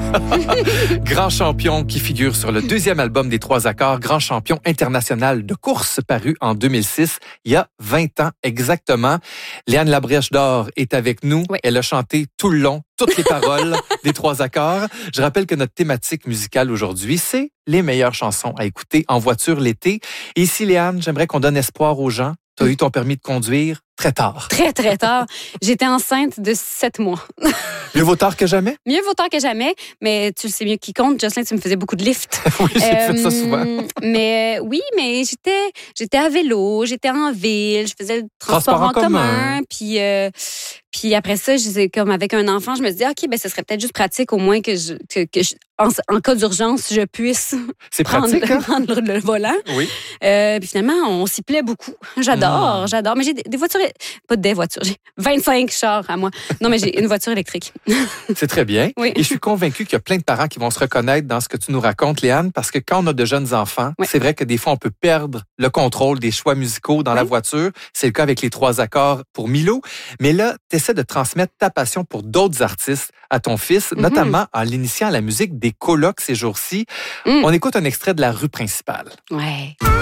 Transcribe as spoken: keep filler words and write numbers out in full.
Grand champion qui figure sur le deuxième album des Trois Accords, Grand champion international de course paru en deux mille six, il y a vingt ans exactement. Léane Labrèche d'Or est avec nous. Oui. Elle a chanté tout le long, toutes les paroles des Trois Accords. Je rappelle que notre thématique musicale aujourd'hui, c'est les meilleures chansons à écouter en voiture l'été. Et ici, Léane, j'aimerais qu'on donne espoir aux gens. Tu as eu ton permis de conduire très tard. Très, très tard. J'étais enceinte de sept mois. Mieux vaut tard que jamais? Mieux vaut tard que jamais, mais tu le sais mieux qui compte. Jocelyn, tu me faisais beaucoup de lift. Oui, j'ai fait ça souvent. Mais euh, oui, mais j'étais, j'étais à vélo, j'étais en ville, je faisais le transport, Transport en en commun. commun. Puis, euh, puis après ça, je disais, comme avec un enfant, je me disais, OK, ben, ce serait peut-être juste pratique au moins que, je, que, que je, en, en cas d'urgence, je puisse C'est prendre, pratique, hein? prendre le, le volant. Oui. Euh, puis finalement, on s'y plaît beaucoup. J'adore, Mm. j'adore. Mais j'ai des, des voitures, pas des voitures, j'ai vingt-cinq chars à moi. Non, mais j'ai une voiture électrique. C'est très bien. Oui. Et je suis convaincue qu'il y a plein de parents qui vont se reconnaître dans ce que tu nous racontes, Léane, parce que quand on a de jeunes enfants, Oui. c'est vrai que des fois, on peut perdre le contrôle des choix musicaux dans la Oui. voiture. C'est le cas avec les Trois Accords pour Milo. Mais là, tu essaies de transmettre ta passion pour d'autres artistes à ton fils, Mm-hmm. notamment en l'initiant à la musique des colocs ces jours-ci. Mm. On écoute un extrait de La rue principale. Ouais.